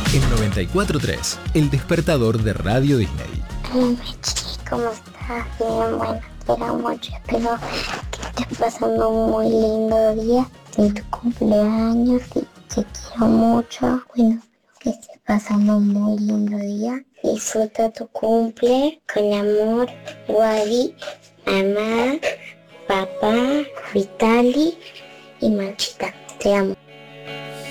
En 94.3, el despertador de Radio Disney. Hola Mechi, ¿cómo estás? Bien, bueno, te quiero mucho. Espero que estés pasando un muy lindo día en tu cumpleaños y te quiero mucho. Bueno, que estés pasando un muy lindo día. Disfruta tu cumple con amor, Wadi, mamá, papá, Vitali y Manchita. Te amo.